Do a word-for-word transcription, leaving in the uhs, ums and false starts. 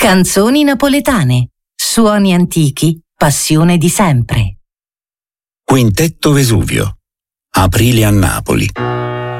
Canzoni napoletane, suoni antichi, passione di sempre. Quintetto Vesuvio, Aprile a Napoli.